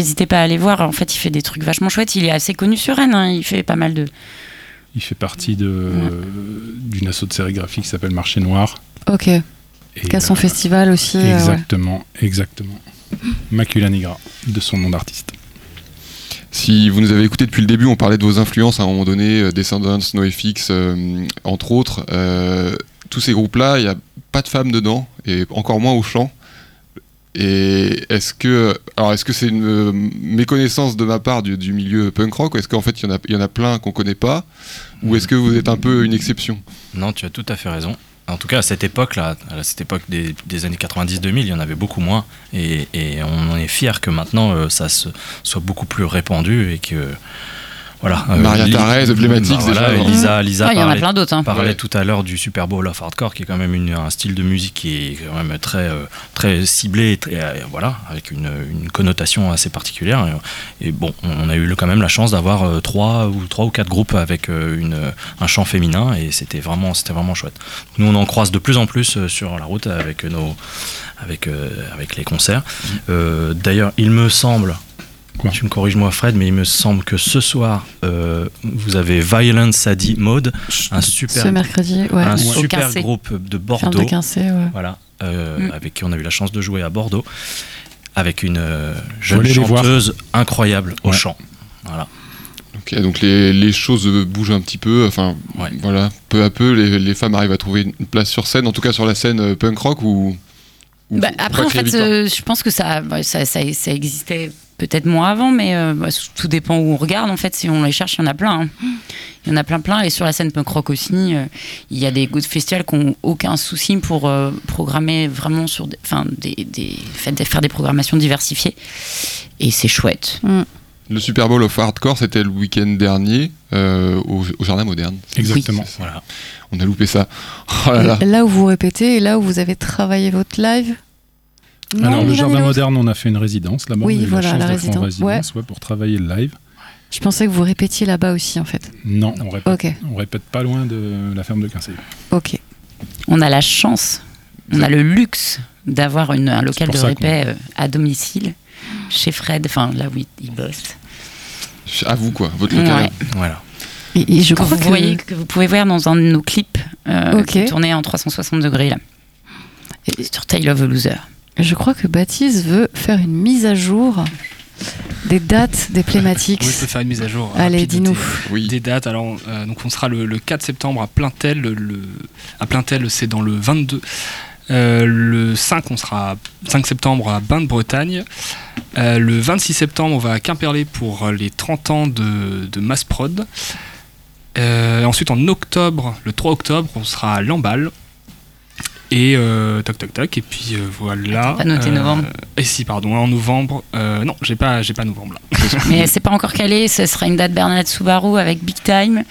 n'hésitez pas à aller voir. En fait, il fait des trucs vachement chouettes. Il est assez connu sur Rennes. Hein. Il fait pas mal de. Il fait partie d'une asso de sérigraphie qui s'appelle Marché Noir. Ok. Qui a son festival aussi. Exactement. Macula Nigra, de son nom d'artiste. Si vous nous avez écouté depuis le début, on parlait de vos influences à un moment donné, Descendants, NoFX, entre autres. Tous ces groupes-là, il n'y a pas de femmes dedans, et encore moins au chant. Et est-ce que c'est une méconnaissance de ma part du milieu punk rock, ou est-ce qu'en fait il y en a plein qu'on connaît pas, ou est-ce que vous êtes un peu une exception ? Non, tu as tout à fait raison. En tout cas, à cette époque-là, des années 90-2000, il y en avait beaucoup moins. Et on en est fiers que maintenant, ça soit beaucoup plus répandu et que... Voilà, Maria Therese, emblématique déjà. Lisa il y en a plein d'autres. Hein. Parlait tout à l'heure du Super Bowl of Hardcore, qui est quand même un style de musique qui est quand même très ciblé, avec une connotation assez particulière. Et bon, on a eu quand même la chance d'avoir 3 ou 4 groupes avec un chant féminin, et c'était vraiment chouette. Nous, on en croise de plus en plus sur la route avec les concerts. D'ailleurs, il me semble... Tu me corriges-moi, Fred, mais il me semble que ce soir, vous avez Violence Sadie Mode, ce mercredi, un super groupe de Bordeaux, voilà, avec qui on a eu la chance de jouer à Bordeaux, avec une jeune chanteuse incroyable au chant. Voilà. Ok, donc les choses bougent un petit peu. Enfin, voilà, peu à peu, les femmes arrivent à trouver une place sur scène, en tout cas sur la scène punk rock ou après, en fait, je pense que ça existait. Peut-être moins avant, mais tout dépend où on regarde. En fait, si on les cherche, il y en a plein. Hein. Il y en a plein. Et sur la scène punk rock aussi, il y a des festivals qui n'ont aucun souci pour programmer vraiment sur faire des programmations diversifiées. Et c'est chouette. Le Super Bowl of Hardcore, c'était le week-end dernier au Jardin Moderne. Exactement. Oui, voilà. On a loupé ça. Oh là là. Là où vous répétez et là où vous avez travaillé votre live. Alors, le Jardin Moderne, on a fait une résidence là-bas. Oui, on a eu la chance la d'être en résidence pour travailler le live. Je pensais que vous répétiez là-bas aussi, en fait. Non, on répète pas loin de la ferme de Quincey. Ok. On a la chance, on a le luxe d'avoir un local de répé à domicile, chez Fred, enfin là où il bosse. À vous, quoi, votre local. Ouais. Voilà. Et je crois que vous pouvez voir dans un de nos clips tourné en 360 degrés, là. Sur Tale of a Loser. Je crois que Baptiste veut faire une mise à jour des dates des Playmatics. Oui, je peux faire une mise à jour. Allez, dis-nous. Des dates. Alors, donc on sera le 4 septembre à Plaintel. À Plaintel, c'est dans le 22. Le 5 septembre à Bain de Bretagne. Le 26 septembre, on va à Quimperlé pour les 30 ans de Massprod. Ensuite, en octobre, le 3 octobre, on sera à Lamballe. Et tac, et puis voilà. Pas noté novembre. Et si, pardon, en novembre. Non, j'ai pas novembre là. Mais c'est pas encore calé, ce sera une date Bernadette Subaru avec Big Time.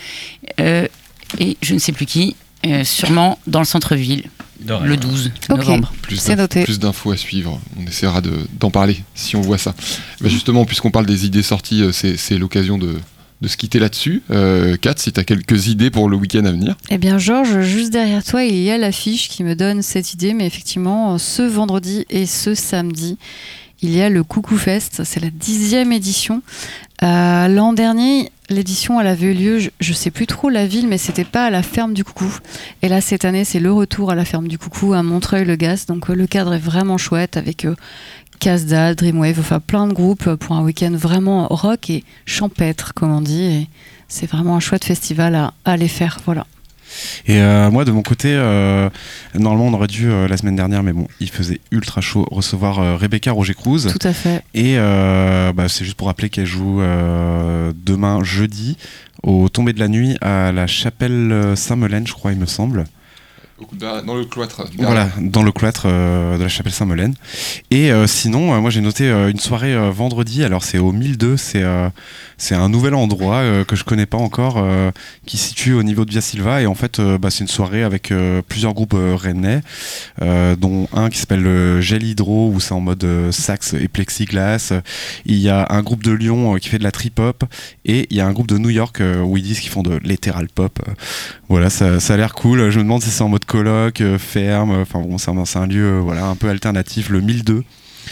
Et je ne sais plus qui, sûrement dans le centre-ville, le 12 novembre. C'est noté. Plus d'infos à suivre, on essaiera d'en parler si on voit ça. Bah justement, puisqu'on parle des idées sorties, c'est l'occasion de se quitter là-dessus. Kat, si tu as quelques idées pour le week-end à venir. Eh bien, Georges, juste derrière toi, il y a l'affiche qui me donne cette idée, mais effectivement, ce vendredi et ce samedi, il y a le Coucou Fest, c'est la 10e édition. L'an dernier, l'édition, elle avait eu lieu, je sais plus trop la ville, mais c'était pas à la ferme du Coucou. Et là, cette année, c'est le retour à la ferme du Coucou, à Montreuil-le-Gaz. Donc, le cadre est vraiment chouette avec Casda, Dreamwave, enfin plein de groupes pour un week-end vraiment rock et champêtre, comme on dit. Et c'est vraiment un chouette festival à aller faire, voilà. Et moi de mon côté, normalement on aurait dû la semaine dernière, mais bon, il faisait ultra chaud, recevoir Rebecca Roger-Cruz. Tout à fait. Et c'est juste pour rappeler qu'elle joue demain jeudi au tombé de la nuit à la chapelle Saint-Melaine, je crois, il me semble. Dans le cloître. Voilà, dans le cloître de la chapelle Saint-Melaine. Et sinon, moi j'ai noté une soirée vendredi, alors c'est au 1002, c'est un nouvel endroit que je connais pas encore, qui se situe au niveau de Via Silva, et en fait c'est une soirée avec plusieurs groupes rennais, dont un qui s'appelle le Gel Hydro, où c'est en mode sax et plexiglas. Il y a un groupe de Lyon qui fait de la trip-hop, et il y a un groupe de New York où ils disent qu'ils font de l'éthéral pop. Voilà, ça a l'air cool. Je me demande si c'est en mode coloc, ferme, enfin bon, c'est un lieu un peu alternatif, le 1002.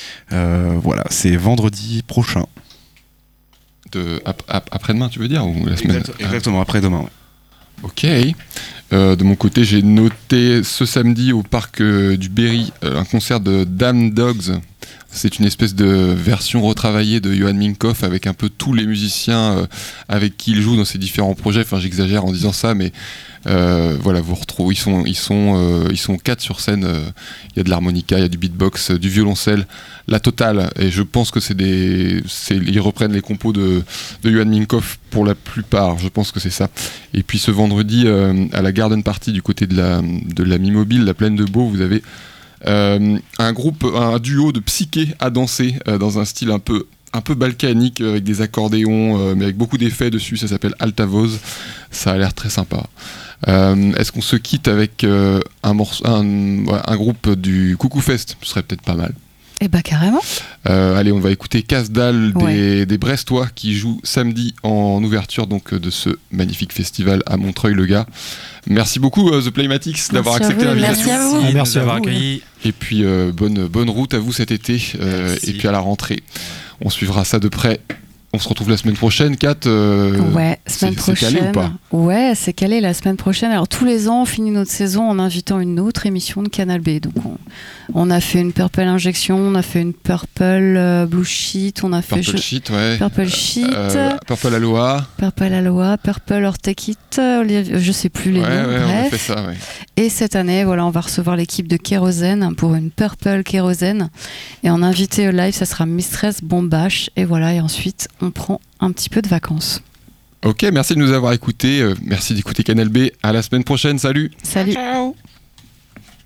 Voilà, c'est vendredi prochain. Après-demain, tu veux dire, ou la semaine Exactement, après-demain. Ouais. Ok. De mon côté, j'ai noté ce samedi au parc du Berry un concert de Damn Dogs. C'est une espèce de version retravaillée de Johan Minkoff avec un peu tous les musiciens avec qui il joue dans ses différents projets. Enfin, j'exagère en disant ça, mais voilà, vous retrouvez. Ils sont 4 sur scène. Il y a de l'harmonica, il y a du beatbox, du violoncelle, la totale. Et je pense que ils reprennent les compos de Johan Minkoff pour la plupart. Je pense que c'est ça. Et puis ce vendredi, à la Garden Party du côté de la Mi-Mobile, la Plaine de Beau, vous avez un duo de psyché à danser dans un style un peu balkanique avec des accordéons mais avec beaucoup d'effets dessus. Ça s'appelle Altavoz. Ça a l'air très sympa. Est-ce qu'on se quitte avec un groupe du Coucou Fest? Ce serait peut-être pas mal. Eh bah carrément. Allez, on va écouter Casse-Dalle des Brestois qui jouent samedi en ouverture donc de ce magnifique festival à Montreuil-le-Gard. Merci beaucoup The Playmatics d'avoir accepté l'invitation. Merci à vous. Merci d'avoir accueilli. Et puis bonne route à vous cet été et puis à la rentrée. On suivra ça de près. On se retrouve la semaine prochaine, Kat. Ouais, semaine prochaine. C'est calé ou pas? Ouais, c'est calé la semaine prochaine. Alors tous les ans, on finit notre saison en invitant une autre émission de Canal B. Donc on a fait une Purple Injection, on a fait une Purple Blue Sheet, on a fait Purple Sheet, ouais. Purple Sheet, Purple Aloha, Purple Or Take It, je sais plus les noms. Ouais, bref. on a fait ça, ouais. Et cette année, voilà, on va recevoir l'équipe de Kérosène pour une Purple Kérosène. Et en invité au live, ça sera Mistress Bombache. Et voilà, et ensuite, on prend un petit peu de vacances. Ok, merci de nous avoir écoutés. Merci d'écouter Canal B. À la semaine prochaine. Salut. Salut. Ciao.